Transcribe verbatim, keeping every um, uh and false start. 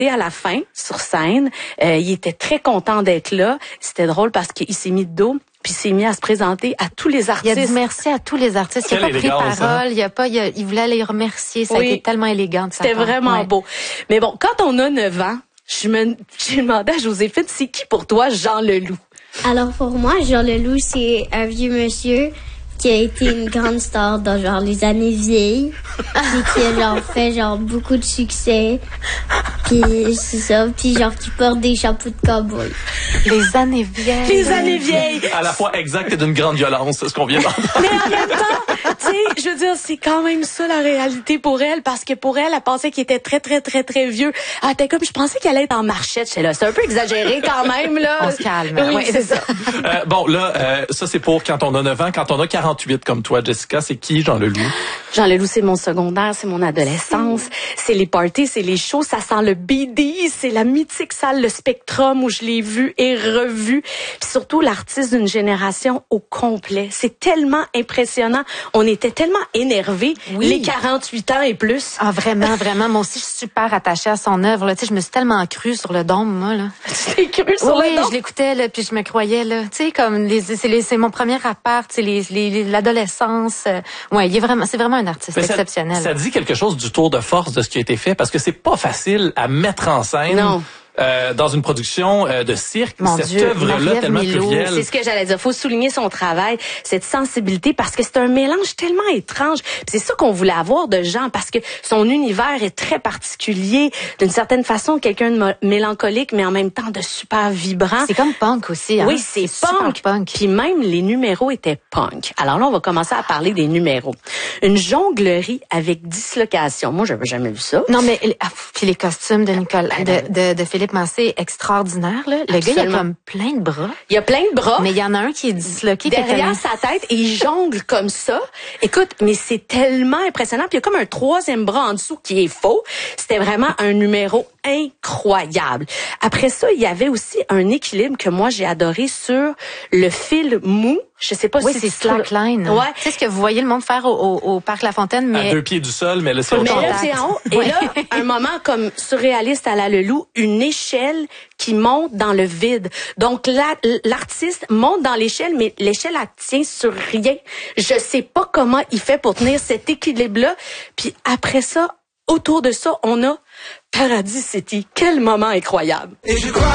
Et à la fin, sur scène, euh, il était très content d'être là. C'était drôle parce qu'il s'est mis de dos. Puis il s'est mis à se présenter à tous les artistes. Il a dit merci à tous les artistes. Il n'a pas pris parole. Hein? Il a pas, il, a, il voulait les remercier. Ça oui. a été tellement élégant. De C'était vraiment ouais. beau. Mais bon, quand on a neuf ans, je me, j'ai demandé à Joséphine, c'est qui pour toi Jean Leloup? Alors pour moi, Jean Leloup, c'est un vieux monsieur qui a été une grande star dans genre les années vieilles, puis qui a genre fait genre beaucoup de succès, puis c'est ça, puis genre qui porte des chapeaux de cow-boy. Les années vieilles. Les années vieilles. À la fois exact et d'une grande violence, ce qu'on vient d'entendre. Mais en même temps, tu sais, je veux dire, c'est quand même ça la réalité pour elle, parce que pour elle, elle pensait qu'il était très très très très vieux. Ah, t'es comme, je pensais qu'elle allait être en marchette, c'est là, c'est un peu exagéré quand même là. On se calme. Oui, ouais, c'est ça. euh, bon là, euh, ça c'est pour quand on a neuf ans, quand on a quarante-huit comme toi, Jessica, c'est qui Jean Leloup? Jean Leloup, c'est mon secondaire, c'est mon adolescence, c'est les parties, c'est les shows, ça sent le B D, c'est la mythique salle, le Spectrum où je l'ai vu et revu. Puis surtout l'artiste d'une génération au complet. C'est tellement impressionnant. On était tellement énervés, oui. les quarante-huit ans et plus. Ah vraiment, vraiment. Moi aussi, je suis super attachée à son œuvre. Là, tu sais, je me suis tellement crue sur le dôme, moi là. Tu t'es crue sur oui, le dôme? Oui, je l'écoutais là, puis je me croyais là. Tu sais, comme les, c'est, les, c'est mon premier appart, tu sais, les, les, l'adolescence. Euh, ouais, il est vraiment, c'est vraiment un artiste Mais exceptionnel. Ça, ça dit quelque chose du tour de force de ce qui a été fait, parce que c'est pas facile à mettre en scène. Non. Euh, dans une production euh, de cirque, Mon cette Dieu, œuvre-là tellement plurielle. C'est ce que j'allais dire. Faut souligner son travail, cette sensibilité, parce que c'est un mélange tellement étrange. Puis c'est ça qu'on voulait avoir de Jean, parce que son univers est très particulier. D'une certaine façon, quelqu'un de mélancolique, mais en même temps de super vibrant. C'est comme punk aussi. Hein? Oui, c'est, c'est punk. punk. Puis même les numéros étaient punk. Alors là, on va commencer à parler des numéros. Une jonglerie avec dislocation. Moi, j'avais jamais vu ça. Non, mais ah, puis les costumes de Nicolas, de, de, de Philippe Massé, extraordinaire, là. Le Absolument. Gars, il a comme plein de bras. Il a plein de bras. Mais il y en a un qui est disloqué. Derrière comme... sa tête, et il jongle comme ça. Écoute, mais c'est tellement impressionnant. Puis il y a comme un troisième bras en dessous qui est faux. C'était vraiment un numéro incroyable. Après ça, il y avait aussi un équilibre que moi, j'ai adoré sur le fil mou. Je sais pas oui, si c'est slackline. Ouais. C'est ce que vous voyez le monde faire au, au, au Parc La Fontaine, mais... À deux pieds du sol, mais là, c'est Mais là, c'est en haut. Et ouais. là, un moment comme surréaliste à la Leloup, une échelle qui monte dans le vide. Donc, la, l'artiste monte dans l'échelle, mais l'échelle, elle tient sur rien. Je sais pas comment il fait pour tenir cet équilibre-là. Puis après ça, autour de ça, on a Paradis City. Quel moment incroyable. Et je crois